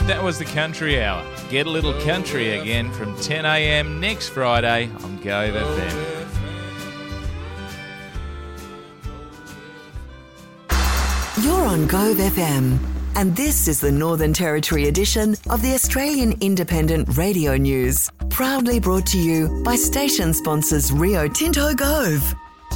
That was the Country Hour. Get a little country again from 10 a.m. next Friday on Go FM. You're on Gove FM, and this is the Northern Territory edition of the Australian Independent Radio News, proudly brought to you by station sponsors Rio Tinto Gove.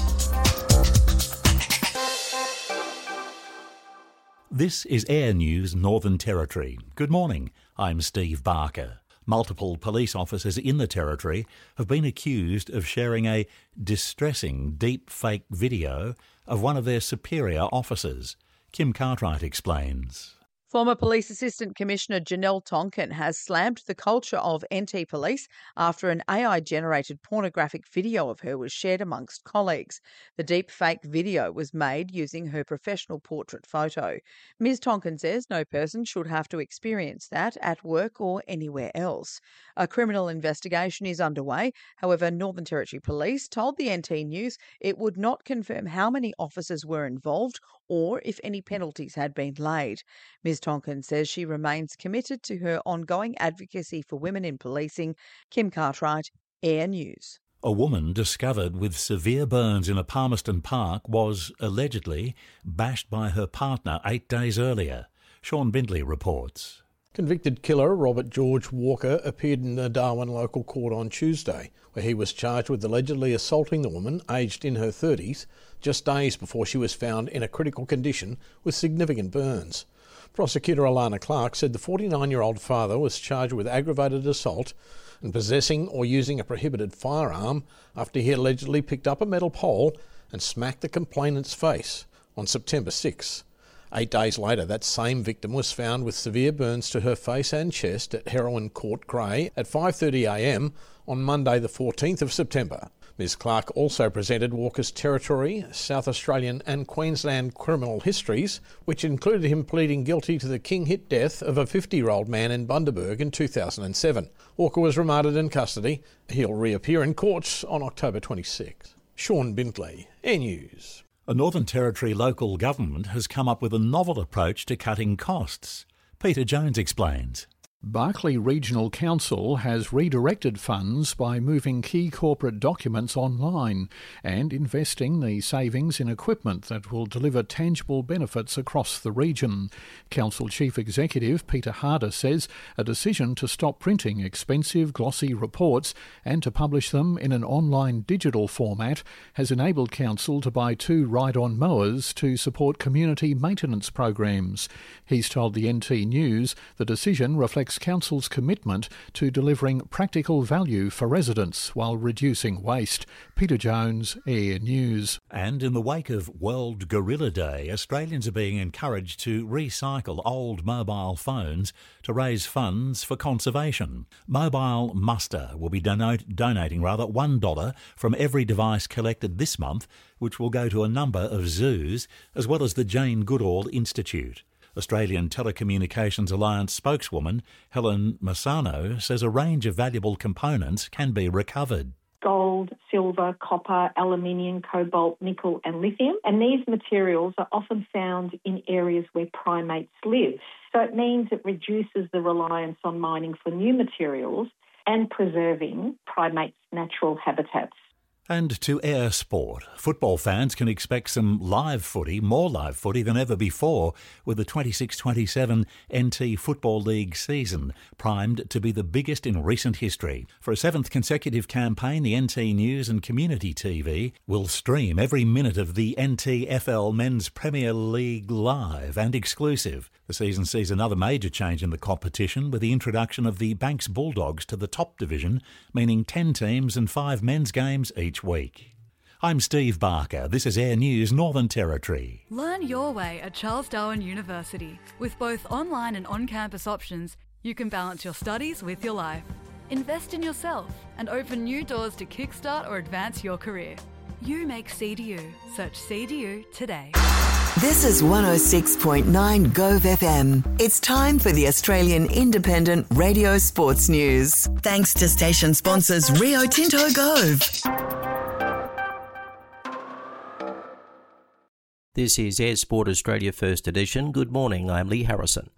This is Air News Northern Territory. Good morning, I'm Steve Barker. Multiple police officers in the Territory have been accused of sharing a distressing deep fake video of one of their superior officers. Kim Cartwright explains. Former Police Assistant Commissioner Janelle Tonkin has slammed the culture of NT Police after an AI-generated pornographic video of her was shared amongst colleagues. The deep fake video was made using her professional portrait photo. Ms Tonkin says no person should have to experience that at work or anywhere else. A criminal investigation is underway. However, Northern Territory Police told the NT News it would not confirm how many officers were involved or if any penalties had been laid. Ms Tonkin says she remains committed to her ongoing advocacy for women in policing. Kim Cartwright, Air News. A woman discovered with severe burns in a Palmerston Park was, allegedly, bashed by her partner 8 days earlier. Sean Bindley reports. Convicted killer Robert George Walker appeared in the Darwin local court on Tuesday, where he was charged with allegedly assaulting the woman, aged in her 30s, just days before she was found in a critical condition with significant burns. Prosecutor Alana Clark said the 49-year-old father was charged with aggravated assault and possessing or using a prohibited firearm after he allegedly picked up a metal pole and smacked the complainant's face on September 6. 8 days later, that same victim was found with severe burns to her face and chest at Heroin Court Grey at 5:30am on Monday the 14th of September. Ms Clark also presented Walker's Territory, South Australian and Queensland criminal histories, which included him pleading guilty to the king-hit death of a 50-year-old man in Bundaberg in 2007. Walker was remanded in custody. He'll reappear in courts on October 26. Sean Bindley, Air News. A Northern Territory local government has come up with a novel approach to cutting costs. Peter Jones explains. Barkly Regional Council has redirected funds by moving key corporate documents online and investing the savings in equipment that will deliver tangible benefits across the region. Council Chief Executive Peter Harder says a decision to stop printing expensive glossy reports and to publish them in an online digital format has enabled Council to buy 2 ride-on mowers to support community maintenance programs. He's told the NT News the decision reflects Council's commitment to delivering practical value for residents while reducing waste. Peter Jones, Air News. And in the wake of World Gorilla Day, Australians are being encouraged to recycle old mobile phones to raise funds for conservation. Mobile Muster will be donating $1 from every device collected this month, which will go to a number of zoos, as well as the Jane Goodall Institute. Australian Telecommunications Alliance spokeswoman Helen Massano says a range of valuable components can be recovered. Gold, silver, copper, aluminium, cobalt, nickel and lithium. And these materials are often found in areas where primates live. So it means it reduces the reliance on mining for new materials and preserving primates' natural habitats. And to air sport. Football fans can expect some live footy, more live footy than ever before, with the 26-27 NT Football League season, primed to be the biggest in recent history. For a 7th consecutive campaign, the NT News and Community TV will stream every minute of the NTFL Men's Premier League live and exclusive. The season sees another major change in the competition with the introduction of the Banks Bulldogs to the top division, meaning 10 teams and 5 men's games each week. I'm Steve Barker. This is Air News Northern Territory. Learn your way at Charles Darwin University. With both online and on-campus options, you can balance your studies with your life. Invest in yourself and open new doors to kickstart or advance your career. You make CDU. Search CDU today. This is 106.9 Gove FM. It's time for the Australian Independent Radio Sports News. Thanks to station sponsors Rio Tinto Gove. This is Air Sport Australia First Edition. Good morning, I'm Lee Harrison.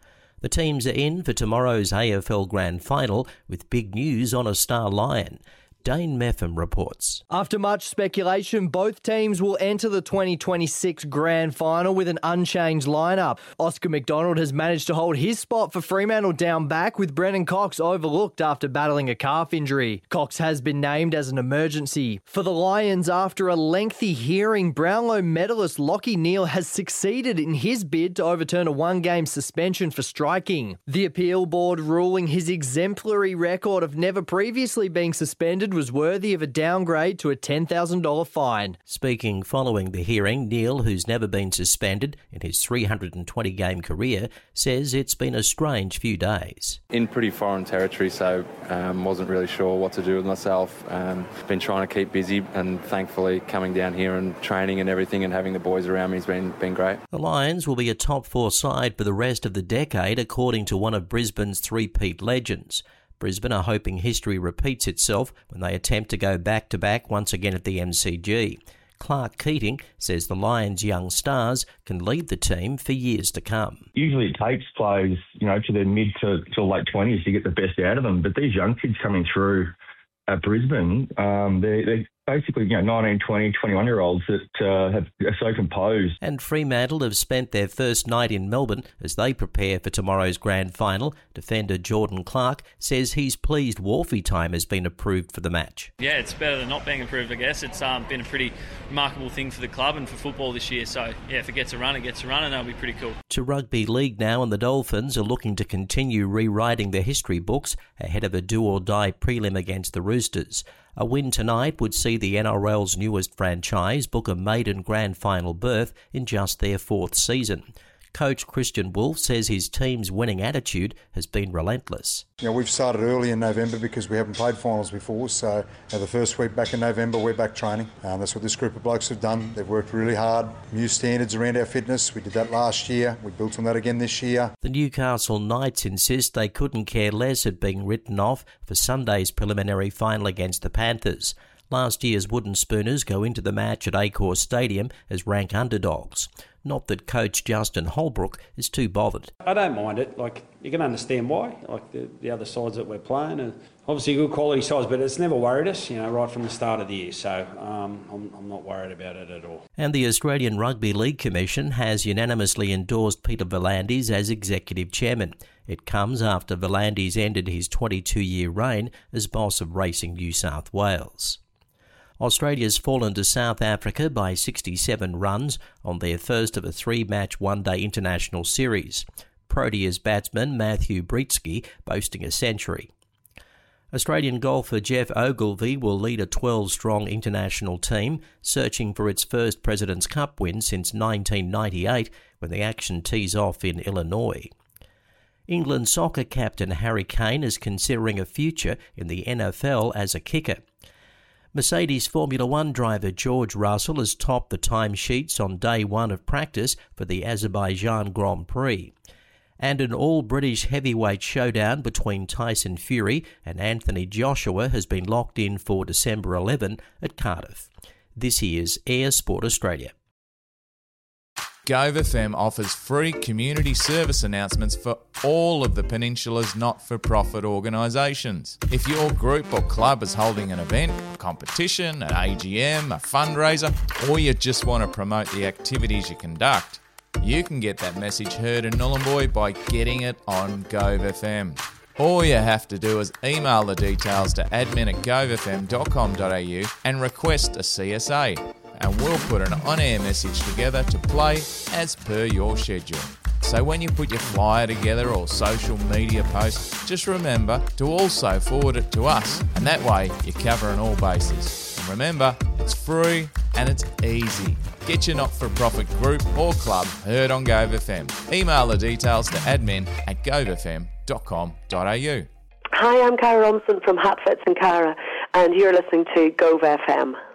The teams are in for tomorrow's AFL Grand Final with big news on a star Lion. Dane Meffam reports. After much speculation, both teams will enter the 2026 Grand Final with an unchanged lineup. Oscar McDonald has managed to hold his spot for Fremantle down back, with Brennan Cox overlooked after battling a calf injury. Cox has been named as an emergency. For the Lions, after a lengthy hearing, Brownlow medalist Lachie Neale has succeeded in his bid to overturn a one-game suspension for striking. The appeal board ruling his exemplary record of never previously being suspended was worthy of a downgrade to a $10,000 fine. Speaking following the hearing, Neale, who's never been suspended in his 320-game career, says it's been a strange few days. In pretty foreign territory, so wasn't really sure what to do with myself. Been trying to keep busy, and thankfully coming down here and training and everything and having the boys around me has been great. The Lions will be a top four side for the rest of the decade, according to one of Brisbane's three-peat legends. Brisbane are hoping history repeats itself when they attempt to go back-to-back once again at the MCG. Clark Keating says the Lions' young stars can lead the team for years to come. Usually it takes players, to their mid to late 20s to get the best out of them, but these young kids coming through at Brisbane, they're basically 19, 20, 21-year-olds that are so composed. And Fremantle have spent their first night in Melbourne as they prepare for tomorrow's grand final. Defender Jordan Clark says he's pleased Wharfie time has been approved for the match. Yeah, it's better than not being approved, I guess. It's been a pretty remarkable thing for the club and for football this year. So, yeah, if it gets a run, it gets a run, and that'll be pretty cool. To rugby league now, and the Dolphins are looking to continue rewriting their history books ahead of a do-or-die prelim against the Roosters. A win tonight would see the NRL's newest franchise book a maiden grand final berth in just their fourth season. Coach Christian Wolf says his team's winning attitude has been relentless. We've started early in November because we haven't played finals before, so the first week back in November we're back training. That's what this group of blokes have done. They've worked really hard, new standards around our fitness. We did that last year, we built on that again this year. The Newcastle Knights insist they couldn't care less at being written off for Sunday's preliminary final against the Panthers. Last year's Wooden Spooners go into the match at Accor Stadium as rank underdogs. Not that coach Justin Holbrook is too bothered. I don't mind it. You can understand why. The other sides that we're playing are obviously good quality sides, but it's never worried us, right from the start of the year. So I'm not worried about it at all. And the Australian Rugby League Commission has unanimously endorsed Peter V'landys as executive chairman. It comes after V'landys ended his 22-year reign as boss of Racing New South Wales. Australia's fallen to South Africa by 67 runs on their first of a three-match one-day international series. Proteas batsman Matthew Britsky boasting a century. Australian golfer Jeff Ogilvy will lead a 12-strong international team searching for its first President's Cup win since 1998 when the action tees off in Illinois. England soccer captain Harry Kane is considering a future in the NFL as a kicker. Mercedes Formula One driver George Russell has topped the timesheets on day one of practice for the Azerbaijan Grand Prix. And an all-British heavyweight showdown between Tyson Fury and Anthony Joshua has been locked in for December 11 at Cardiff. This is Air Sport Australia. Gove FM offers free community service announcements for all of the Peninsula's not-for-profit organisations. If your group or club is holding an event, a competition, an AGM, a fundraiser, or you just want to promote the activities you conduct, you can get that message heard in Nhulunbuy by getting it on Gove FM. All you have to do is email the details to admin@govefm.com.au and request a CSA. And we'll put an on-air message together to play as per your schedule. So when you put your flyer together or social media post, just remember to also forward it to us, and that way you're covering all bases. And remember, it's free and it's easy. Get your not-for-profit group or club heard on Gove FM. Email the details to admin@govefm.com.au. Hi, I'm Cara Rumson from Hatfits and Cara, and you're listening to Gove FM.